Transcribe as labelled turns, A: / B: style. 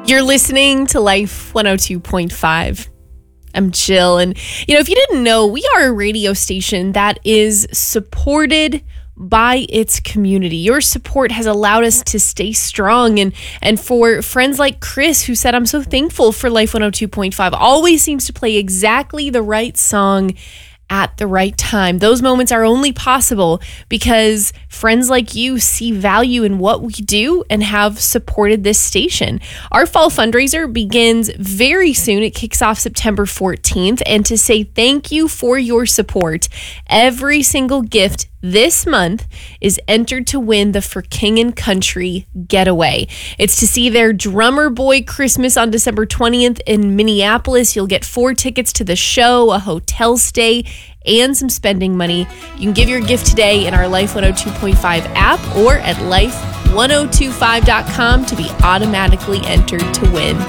A: You're listening to Life 102.5. I'm Jill. And, if you didn't know, we are a radio station that is supported by its community. Your support has allowed us to stay strong. And for friends like Chris, who said, I'm so thankful for Life 102.5, always seems to play exactly the right song at the right time. Those moments are only possible because friends like you see value in what we do and have supported this station. Our fall fundraiser begins very soon. It kicks off September 14th. And to say thank you for your support, every single gift this month is entered to win the For King and Country getaway. It's to see their Drummer Boy Christmas on December 20th in Minneapolis. You'll get 4 tickets to the show, a hotel stay, and some spending money. You can give your gift today in our Life 102.5 app or at life1025.com to be automatically entered to win.